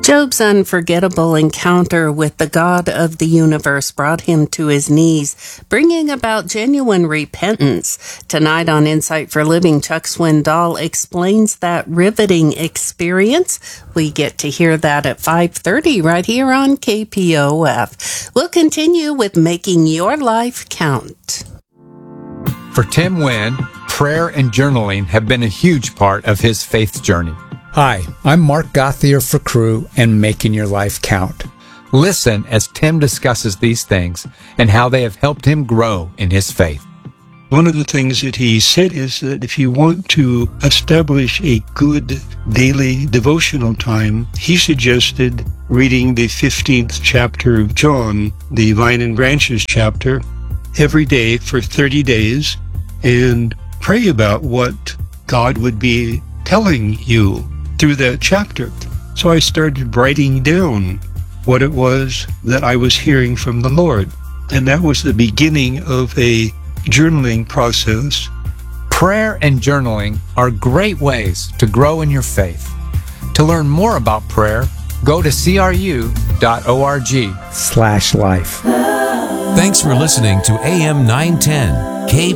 Job's unforgettable encounter with the God of the universe brought him to his knees, bringing about genuine repentance. Tonight on Insight for Living, Chuck Swindoll explains that riveting experience. We get to hear that at 5:30 right here on KPOF. We'll continue with Making Your Life Count. For Tim Wynn, prayer and journaling have been a huge part of his faith journey. Hi, I'm Mark Gothier for Crew and Making Your Life Count. Listen as Tim discusses these things and how they have helped him grow in his faith. One of the things that he said is that if you want to establish a good daily devotional time, he suggested reading the 15th chapter of John, the Vine and Branches chapter, every day for 30 days and pray about what God would be telling you through that chapter. So I started writing down what it was that I was hearing from the Lord. And that was the beginning of a journaling process. Prayer and journaling are great ways to grow in your faith. To learn more about prayer, go to cru.org/life. Thanks for listening to AM 910 KPOF.